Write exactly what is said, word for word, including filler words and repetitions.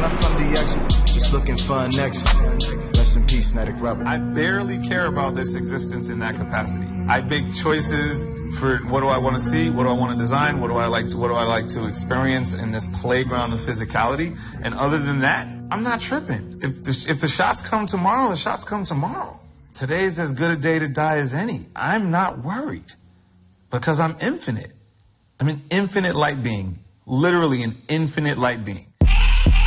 not from the action, just looking for an action. Rest in peace, Static Rebel. I barely care about this existence in that capacity. I make choices for what do I want to see, what do I want to design, what do I like to, what do I like to experience in this playground of physicality. And other than that, I'm not tripping. If the, if the shots come tomorrow, the shots come tomorrow. Today's as good a day to die as any. I'm not worried because I'm infinite. I'm an infinite light being, literally an infinite light being.